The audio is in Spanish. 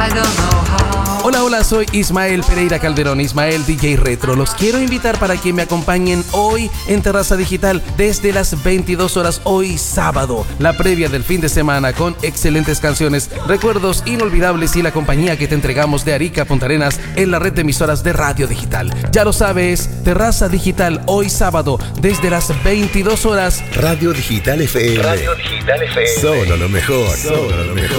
Hola, hola, soy Ismael Pereira Calderón, Ismael DJ Retro. Los quiero invitar para que me acompañen hoy en Terraza Digital desde las 22 horas, hoy sábado. La previa del fin de semana con excelentes canciones, recuerdos inolvidables y la compañía que te entregamos de Arica a Punta Arenas en la red de emisoras de Radio Digital. Ya lo sabes, Terraza Digital hoy sábado desde las 22 horas. Radio Digital FM. Radio Digital FM. Solo lo mejor. Solo lo mejor.